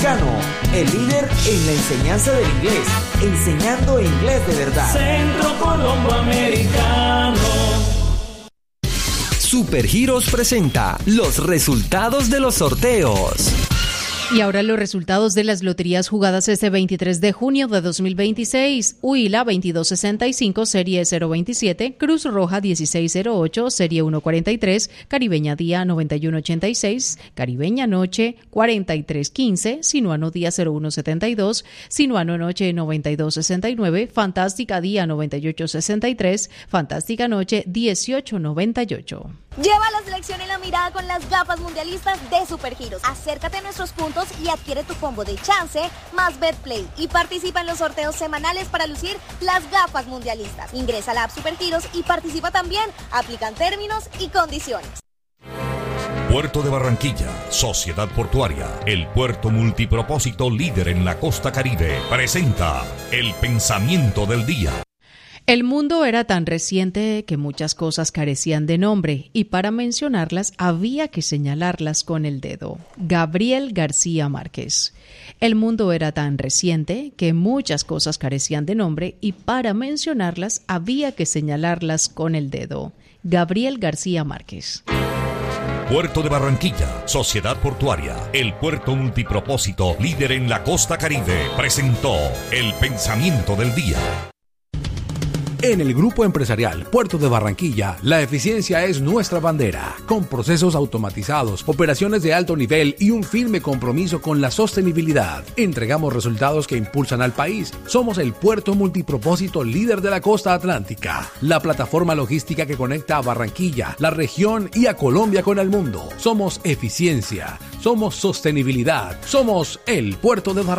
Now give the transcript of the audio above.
Americano, el líder en la enseñanza del inglés, enseñando inglés de verdad. Centro Colombo Americano. Supergiros presenta los resultados de los sorteos. Y ahora los resultados de las loterías jugadas este 23 de junio de 2026. Huila 2265, serie 027, Cruz Roja 1608, serie 143, Caribeña Día 9186, Caribeña Noche 4315, Sinuano Día 0172, Sinuano Noche 9269, Fantástica Día 9863, Fantástica Noche 1898. Lleva la selección en la mirada con las gafas mundialistas de Supergiros. Acércate a nuestros puntos y adquiere tu combo de chance más BetPlay y participa en los sorteos semanales para lucir las gafas mundialistas. Ingresa a la app Supergiros y participa también. Aplican términos y condiciones. Puerto de Barranquilla, Sociedad Portuaria, el puerto multipropósito líder en la costa Caribe, presenta el pensamiento del día. El mundo era tan reciente que muchas cosas carecían de nombre y para mencionarlas había que señalarlas con el dedo. Gabriel García Márquez. El mundo era tan reciente que muchas cosas carecían de nombre y para mencionarlas había que señalarlas con el dedo. Gabriel García Márquez. Puerto de Barranquilla, Sociedad Portuaria, el puerto multipropósito líder en la costa Caribe, presentó el pensamiento del día. En el Grupo Empresarial Puerto de Barranquilla, la eficiencia es nuestra bandera. Con procesos automatizados, operaciones de alto nivel y un firme compromiso con la sostenibilidad, entregamos resultados que impulsan al país. Somos el puerto multipropósito líder de la costa atlántica, la plataforma logística que conecta a Barranquilla, la región y a Colombia con el mundo. Somos eficiencia, somos sostenibilidad, somos el Puerto de Barranquilla.